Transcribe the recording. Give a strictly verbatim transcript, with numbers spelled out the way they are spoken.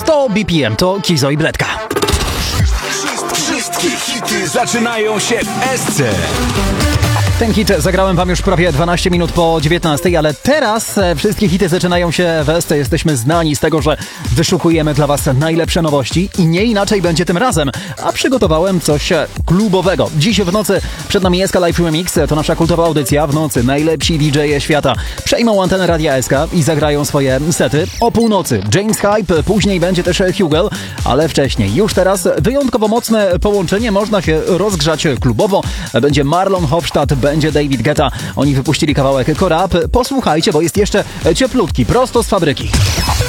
sto B P M to Kizo i Bledka. Wszystkie hity zaczynają się w S C. Ten hit zagrałem wam już prawie dwanaście minut po dziewiętnastej, ale teraz wszystkie hity zaczynają się w S C. Jesteśmy znani z tego, że wyszukujemy dla was najlepsze nowości i nie inaczej będzie tym razem. A przygotowałem coś klubowego. Dziś w nocy przed nami S K Live Remix, to nasza kultowa audycja. W nocy najlepsi D J e świata przejmą antenę Radia S K i zagrają swoje sety. O północy James Hype, później będzie też Hugel, ale wcześniej. Już teraz wyjątkowo mocne połączenie, można się rozgrzać klubowo. Będzie Marlon Hofstadt, będzie David Guetta. Oni wypuścili kawałek Korab. Posłuchajcie, bo jest jeszcze cieplutki, prosto z fabryki.